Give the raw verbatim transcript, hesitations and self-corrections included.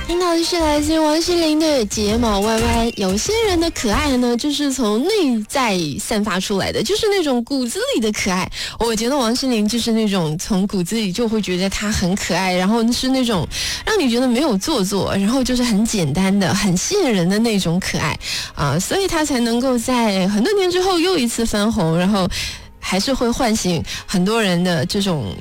听到的是来自王心凌的睫毛歪歪。有些人的可爱呢，就是从内在散发出来的，就是那种骨子里的可爱。我觉得王心凌就是那种从骨子里就会觉得她很可爱，然后是那种让你觉得没有做作，然后就是很简单的、很吸引人的那种可爱啊，所以她才能够在很多年之后又一次翻红，然后还是会唤醒很多人的这种